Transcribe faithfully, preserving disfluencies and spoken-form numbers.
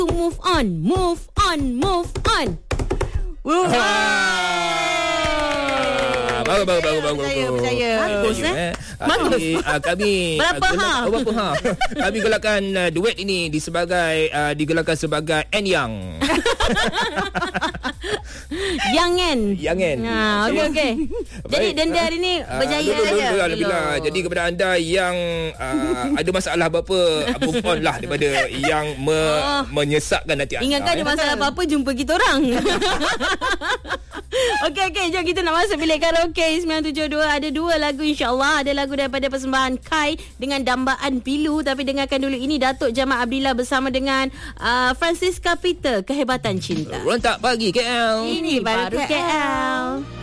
to move on. Move on, move on. Woo. Bagus, bagus, bagus, bagus. Percaya, percaya. Bagus, eh? Kami, uh, kami Berapa uh, ha? Berapa ha? Kami gelarkan uh, duet ini di sebagai uh, digelarkan sebagai En Yang. Yang kan? Yang kan? Ha, okey okey. Jadi Baik. denda hari ni Ah, berjaya dulu, saja. dulu, dulu, Alhamdulillah. Jadi kepada anda yang uh, ada masalah apa-apa, move on lah daripada yang me, Oh. menyesakkan hati anda. Ingatkan ada eh. masalah apa-apa, jumpa kita orang. Okey okey, jom kita nak masuk bilik karaoke sembilan tujuh dua. Ada dua lagu insya-Allah. Ada lagu daripada persembahan Kai dengan dambaan Pilu, tapi dengarkan dulu ini Datuk Jamal Abdillah bersama dengan uh, Francisca Peter, Kehebatan Cinta. Rentak pagi K L. Ini baru K L.